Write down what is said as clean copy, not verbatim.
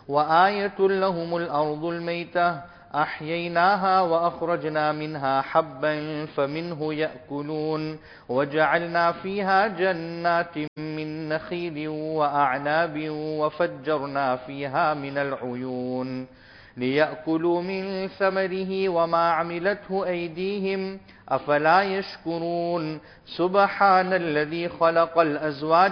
وآية لهم الأرض الميتة أحييناها وأخرجنا منها حبا فمنه يأكلون وجعلنا فيها جنات من نخيل وأعناب وفجرنا فيها من العيون ليأكلوا من ثمره وما عملته أيديهم أفلا يشكرون سبحان الذي خلق الأزواج